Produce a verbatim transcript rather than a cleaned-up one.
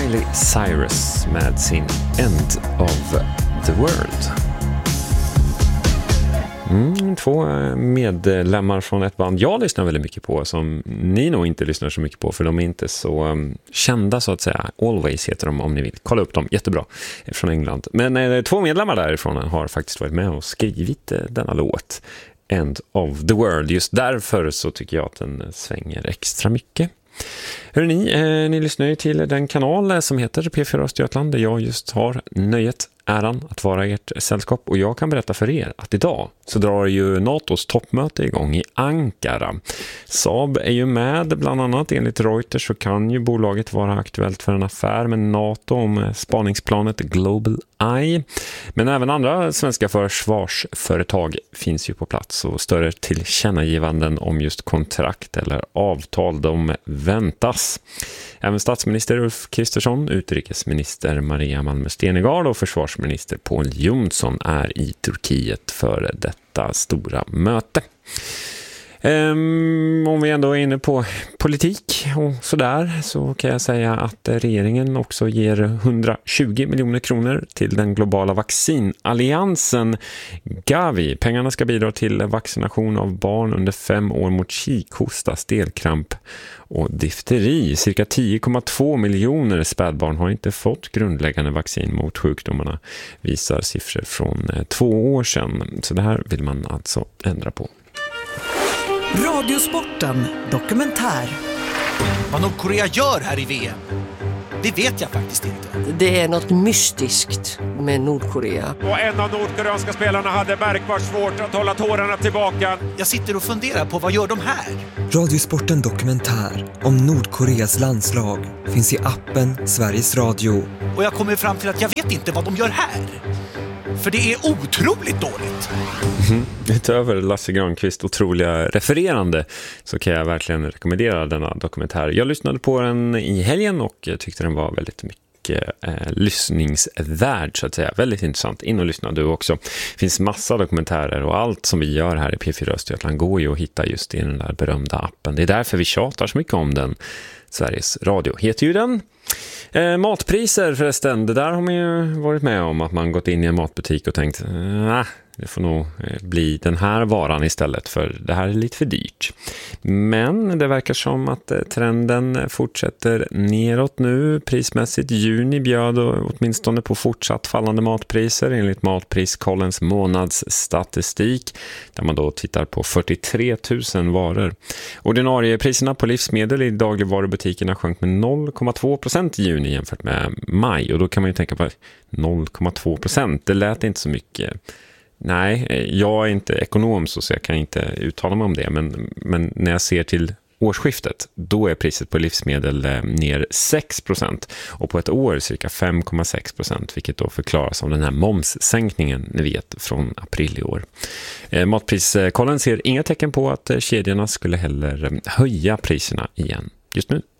Miley Cyrus med sin End of the World. Mm, två medlemmar från ett band jag lyssnar väldigt mycket på, som ni nog inte lyssnar så mycket på, för de är inte så um, kända så att säga. Always heter de, om ni vill. Kolla upp dem, jättebra, från England. Men eh, två medlemmar därifrån har faktiskt varit med och skrivit eh, denna låt, End of the World. Just därför så tycker jag att den svänger extra mycket. Hör ni, eh, ni lyssnar ju till den kanal som heter P fyra Östergötland, där jag just har nöjet, äran att vara ert sällskap, och jag kan berätta för er att idag så drar ju NATOs toppmöte igång i Ankara. Saab är ju med bland annat. Enligt Reuters så kan ju bolaget vara aktuellt för en affär med NATO om spaningsplanet Global Eye. Men även andra svenska försvarsföretag finns ju på plats, och större tillkännagivanden om just kontrakt eller avtal de väntas. Även statsminister Ulf Kristersson, utrikesminister Maria Malmö Stenegard och försvarsminister Pål Jonsson är i Turkiet för detta stora möte. Um, om vi ändå är inne på politik och sådär, så kan jag säga att regeringen också ger hundratjugo miljoner kronor till den globala vaccinalliansen Gavi. Pengarna ska bidra till vaccination av barn under fem år mot kikhosta, stelkramp och difteri. Cirka tio komma två miljoner spädbarn har inte fått grundläggande vaccin mot sjukdomarna, visar siffror från två år sedan. Så det här vill man alltså ändra på. Radiosporten dokumentär. Vad Nordkorea gör här i V M, det vet jag faktiskt inte. Det är något mystiskt med Nordkorea. Och en av nordkoreanska spelarna hade märkbart svårt att hålla tårarna tillbaka. Jag sitter och funderar på, vad gör de här? Radiosporten dokumentär om Nordkoreas landslag finns i appen Sveriges Radio. Och jag kommer fram till att jag vet inte vad de gör här. För det är otroligt dåligt. Mm. Utöver Lasse Granqvist otroliga refererande så kan jag verkligen rekommendera denna dokumentär. Jag lyssnade på den i helgen och tyckte den var väldigt mycket eh, lyssningsvärd, så att säga. Väldigt intressant. In och lyssna du också. Det finns massa dokumentärer, och allt som vi gör här i P fyra Östergötland går ju att hitta just i den där berömda appen. Det är därför vi tjatar så mycket om den. Sveriges Radio heter ju den. Eh, matpriser förresten, det där har man ju varit med om, att man gått in i en matbutik och tänkt nej, det får nog bli den här varan istället, för det här är lite för dyrt. Men det verkar som att trenden fortsätter neråt nu prismässigt. Juni bjöd åtminstone på fortsatt fallande matpriser enligt Matpriskollens månadsstatistik, där man då tittar på fyrtiotre tusen varor. Ordinarie priserna på livsmedel i dagligvarubutikerna sjönk med noll komma två procent i juni jämfört med maj, och då kan man ju tänka på noll komma två procent, det lät inte så mycket. Nej, jag är inte ekonom så jag kan inte uttala mig om det, men, men när jag ser till årsskiftet, då är priset på livsmedel ner sex procent, och på ett år cirka fem komma sex procent, vilket då förklaras av den här momssänkningen ni vet från april i år. Matpriskollen ser inga tecken på att kedjorna skulle heller höja priserna igen just nu.